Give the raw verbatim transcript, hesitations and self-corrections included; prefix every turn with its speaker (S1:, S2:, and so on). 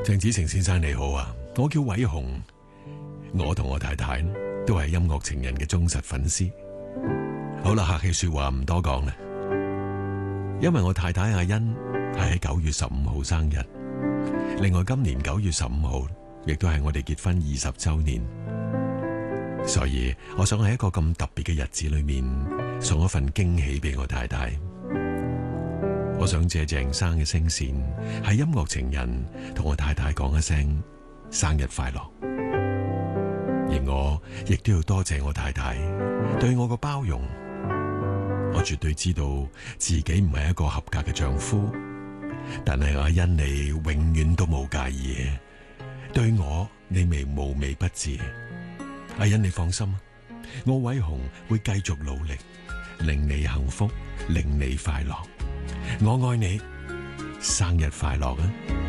S1: 鄭子誠先生你好啊，我叫偉雄，我同我太太都係音樂情人嘅忠實粉絲。好啦，客氣說話唔多講啦，因為我太太阿欣係喺九月十五號生日，另外今年九月十五號亦都係我哋結婚二十周年，所以我想喺一個咁特別嘅日子裏面送一份驚喜俾我太太。我想借鄭生嘅聲線，係音樂情人同我太太講一聲生日快樂，而我亦都要多謝我太太對我個包容。我絕對知道自己唔係一個合格嘅丈夫，但係阿欣你永遠都冇介意，對我你未無微不至。阿欣你放心，我偉雄會繼續努力，令你幸福，令你快樂。我愛你，生日快樂啊！